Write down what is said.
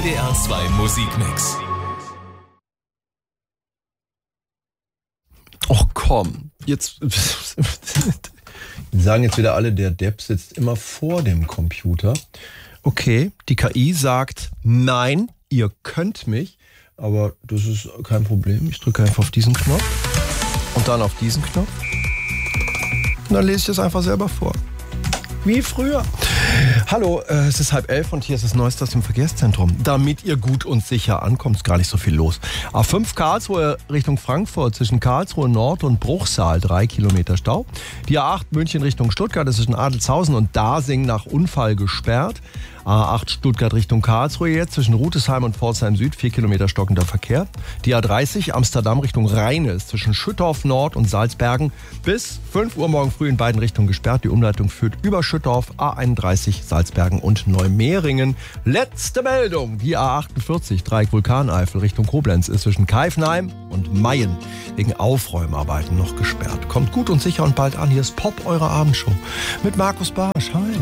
WDR 2 Musikmix. Och komm, jetzt sagen jetzt wieder alle, der Depp sitzt immer vor dem Computer. Okay, die KI sagt, nein, ihr könnt mich, aber das ist kein Problem. Ich drücke einfach auf diesen Knopf und dann auf diesen Knopf. Und dann lese ich das einfach selber vor. Wie früher. Hallo, es ist 10:30 und hier ist das Neueste aus dem Verkehrszentrum. Damit ihr gut und sicher ankommt, ist gar nicht so viel los. A5 Karlsruhe Richtung Frankfurt zwischen Karlsruhe Nord und Bruchsal 3 Kilometer Stau. Die A8 München Richtung Stuttgart, das ist in Adelzhausen und Dasing nach Unfall gesperrt. A8 Stuttgart Richtung Karlsruhe jetzt zwischen Rutesheim und Pforzheim Süd 4 Kilometer stockender Verkehr. Die A30 Amsterdam Richtung Rheine ist zwischen Schüttorf Nord und Salzbergen bis 5 Uhr morgen früh in beiden Richtungen gesperrt. Die Umleitung führt über Schüttorf, A31 Salzbergen und Neumehringen. Letzte Meldung, die A48 Dreieck Vulkaneifel Richtung Koblenz ist zwischen Keifenheim und Mayen wegen Aufräumarbeiten noch gesperrt. Kommt gut und sicher und bald an. Hier ist Pop, eure Abendshow mit Markus Barsch. Hi.